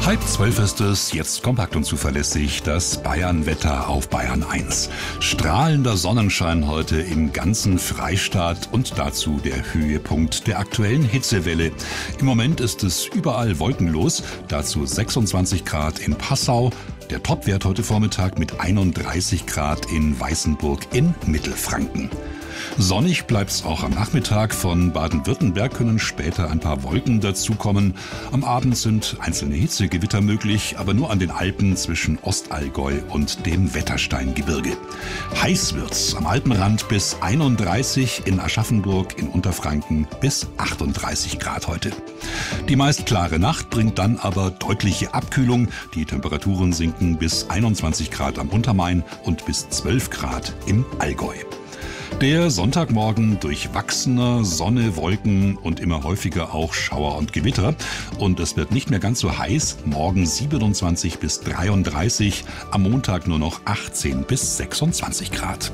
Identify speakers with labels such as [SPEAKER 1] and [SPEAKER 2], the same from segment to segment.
[SPEAKER 1] 11:30 ist es, jetzt kompakt und zuverlässig das Bayern-Wetter auf Bayern 1. Strahlender Sonnenschein heute im ganzen Freistaat und dazu der Höhepunkt der aktuellen Hitzewelle. Im Moment ist es überall wolkenlos, dazu 26 Grad in Passau. Der Topwert heute Vormittag mit 31 Grad in Weißenburg in Mittelfranken. Sonnig bleibt's auch am Nachmittag. Von Baden-Württemberg können später ein paar Wolken dazukommen. Am Abend sind einzelne Hitzegewitter möglich, aber nur an den Alpen zwischen Ostallgäu und dem Wettersteingebirge. Heiß wird's am Alpenrand bis 31, in Aschaffenburg in Unterfranken bis 38 Grad heute. Die meist klare Nacht bringt dann aber deutliche Abkühlung. Die Temperaturen sinken bis 21 Grad am Untermain und bis 12 Grad im Allgäu. Der Sonntagmorgen durchwachsener, Sonne, Wolken und immer häufiger auch Schauer und Gewitter. Und es wird nicht mehr ganz so heiß. Morgen 27 bis 33, am Montag nur noch 18 bis 26 Grad.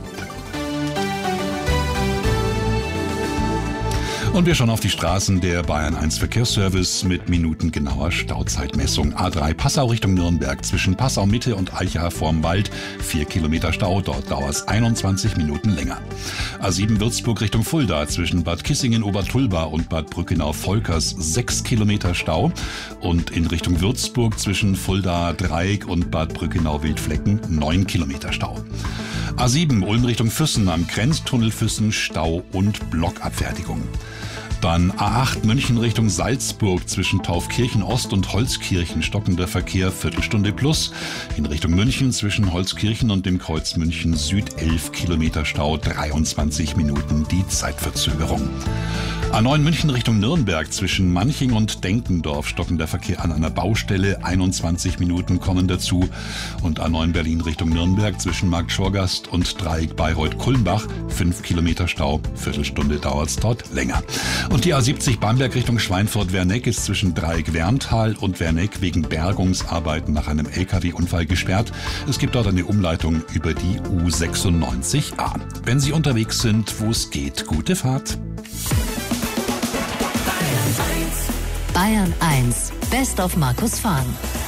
[SPEAKER 1] Und wir schauen auf die Straßen. Der Bayern 1 Verkehrsservice mit minutengenauer Stauzeitmessung. A3 Passau Richtung Nürnberg zwischen Passau Mitte und Eichacher vorm Wald 4 Kilometer Stau, dort dauert es 21 Minuten länger. A7 Würzburg Richtung Fulda zwischen Bad Kissingen-Obertulba und Bad Brückenau-Volkers 6 Kilometer Stau und in Richtung Würzburg zwischen Fulda Dreieck und Bad Brückenau-Wildflecken 9 Kilometer Stau. A7 Ulm Richtung Füssen am Grenztunnel Füssen Stau und Blockabfertigung. Dann A8 München Richtung Salzburg zwischen Taufkirchen Ost und Holzkirchen stockender Verkehr Viertelstunde plus. In Richtung München zwischen Holzkirchen und dem Kreuz München Süd 11 Kilometer Stau, 23 Minuten die Zeitverzögerung. A9 München Richtung Nürnberg zwischen Manching und Denkendorf stockender Verkehr an einer Baustelle, 21 Minuten kommen dazu. Und A9 Berlin Richtung Nürnberg zwischen Markt Schorgast und Dreieck Bayreuth-Kulmbach, 5 Kilometer Stau, Viertelstunde dauert's dort länger. Und die A70 Bamberg Richtung Schweinfurt-Werneck ist zwischen Dreieck Werntal und Werneck wegen Bergungsarbeiten nach einem LKW-Unfall gesperrt. Es gibt dort eine Umleitung über die U96A. Wenn Sie unterwegs sind, wo es geht, gute Fahrt.
[SPEAKER 2] Bayern 1, Best of Markus Fahn.